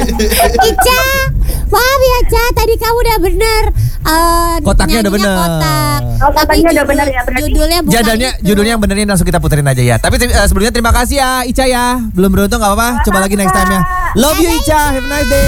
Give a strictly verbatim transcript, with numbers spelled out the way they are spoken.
Ica, maaf ya Ca, tadi kamu udah bener. Uh, Kotaknya udah bener. Kotak. Oh, kotaknya udah bener ya berarti. Judulnya bukan Jadanya, itu. judulnya yang benerin langsung kita puterin aja ya. Tapi uh, sebelumnya terima kasih ya Ica ya. Belum beruntung gak apa-apa. Coba lagi next time ya. Love you Ica. Have a nice day.